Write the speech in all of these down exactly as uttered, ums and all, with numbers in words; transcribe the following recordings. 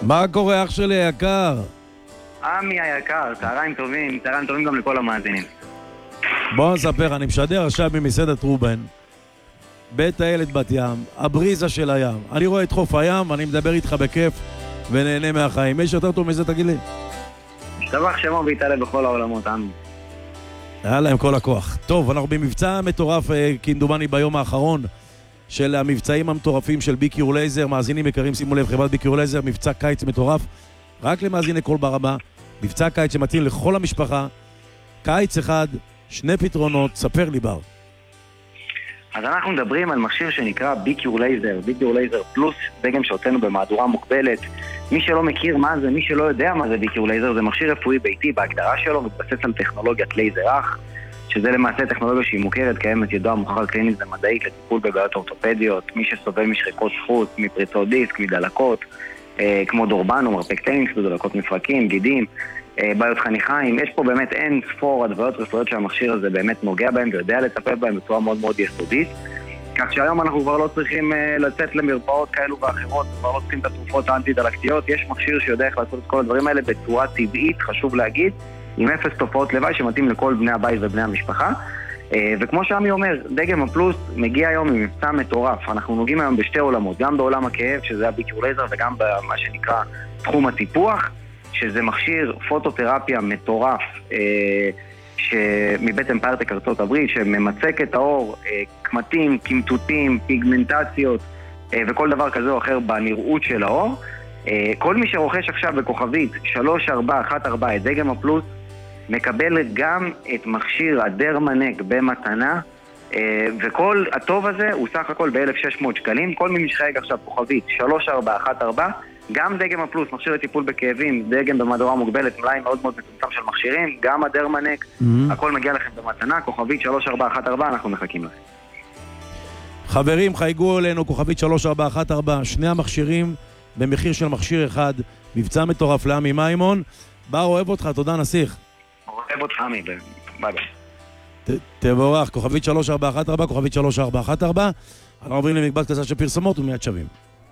מה קורה אח שלי היקר? עמי היקר, צהריים טובים, צהריים טובים גם לכל המאזינים. בוא נספר, אני משדר עכשיו ממסעדת רובן, בית הילד בת ים, הבריזה של הים. אני רואה את חוף הים ואני מדבר איתך בכיף ונהנה מהחיים. יש יותר טוב מזה, תגיד לי? השתבח שמו והתעלה בכל העולמות, עמי. יאללה, עם כל הכוח. טוב, אנחנו במבצע מטורף, כמדומני ביום האחרון של המבצעים המטורפים של ביק יור לייזר. מאזינים יקרים, שימו לב, חברת ביק יור לייזר, מבצע קיץ מטורף, רק למאזיני כל ברמה, מבצע קיץ שמתאים לכל המשפחה, קיץ אחד, שני פתרונות, ספר לי בר. אז אנחנו מדברים על מכשיר שנקרא ביק יור לייזר, ביק יור לייזר פלוס, דגם שהוצאנו במהדורה מוגבלת. מי שלא מכיר מה זה, מי שלא יודע מה זה ביק יור לייזר, זה מכשיר רפואי ביתי בהגדרה שלו, מתבסס על טכנולוגיית לייזר אח, שזה למעשה טכנולוגיה שהיא מוכרת, קיימת, ידועה, מוכחת קלינית ומדעית לטיפול בבעיות אורתופדיות, מי שסובל משחיקות חוץ, מפריצות דיסק, מדלקות, אה, כמו דורבן או מרפק טנינגס, דלקות מפרקים, גידים, אה, בעיות חניכיים. יש פה באמת אין ספור הדוויות רפואיות שהמכשיר הזה באמת נוגע בהם ויודע לטפל בהם בצורה מאוד מאוד יסודית. כך שהיום אנחנו כבר לא צריכים uh, לצאת למרפאות כאלו ואחרות, כבר לא צריכים את התרופות האנטי-דלקתיות. יש מכשיר שיודע איך לעשות את כל הדברים האלה בצורה טבעית, חשוב להגיד, עם אפס תופעות לוואי שמתאים לכל בני הבית ובני המשפחה. Uh, וכמו שעמי אומר, דגם הפלוס מגיע היום עם מבצע מטורף. אנחנו נוגעים היום בשתי עולמות, גם בעולם הכאב, שזה הביק יור לייזר, וגם במה שנקרא תחום הטיפוח, שזה מכשיר פוטותרפיה מטורף, uh, שמבטן פרטק ארצות הברית, שממצק את האור, קמטים, קמטוטים, פיגמנטציות וכל דבר כזה או אחר בנראות של האור. כל מי שרוכש עכשיו בכוכבית שלוש ארבע אחת ארבע את דגם הפלוס מקבל גם את מכשיר הדרמנק במתנה, וכל הטוב הזה הוא סך הכל ב-אלף ושש מאות שקלים. כל מי משחק עכשיו כוכבית שלוש ארבע אחת ארבע, גם דגם הפלוס, מכשיר לטיפול בכאבים, דגם במהדורה מוגבלת, מלאי מאוד מאוד מצומצם של מכשירים, גם הדרמנק, mm-hmm. הכל מגיע לכם במתנה, כוכבית שלוש ארבע אחת ארבע, אנחנו מחכים לכם. חברים, חייגו אלינו, כוכבית שלוש ארבע אחת ארבע, שני המכשירים במחיר של מכשיר אחד, מבצע מטורף לעמי מימון. בר, אוהב אותך, תודה נסיך. אוהב אותך עמי, ביי ביי. תבורך, כוכבית שלוש ארבע אחת ארבע, כוכבית שלוש ארבע אחת ארבע, אנחנו עוברים למקבץ קצר של פרסומות ומיד שווים.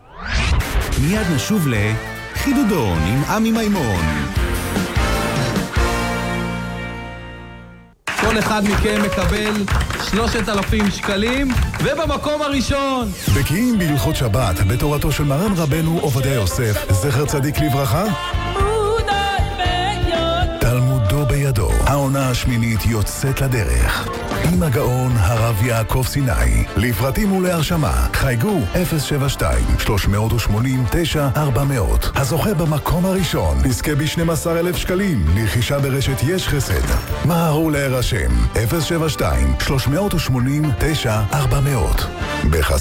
מיד נשוב לחידודון עם עמי מימון. כל אחד מכם מקבל שלושת אלפים שקלים, ובמקום הראשון בקיאים בהלכות שבת בתורתו של מרן רבנו עובדיה יוסף, זכר צדיק לברכה, תלמודו בידו. העונה השמינית יוצאת לדרך עם הגאון הרב יעקב סיני. לפרטים ולהרשמה חייגו אפס שבע שתיים שלוש שמונים תשע ארבע מאות. הזוכה במקום הראשון נזכה ב-שנים עשר אלף שקלים לרכישה ברשת יש חסד. מהרו להירשם אפס שבע שתיים שלוש שמונים תשע ארבע מאות בחסות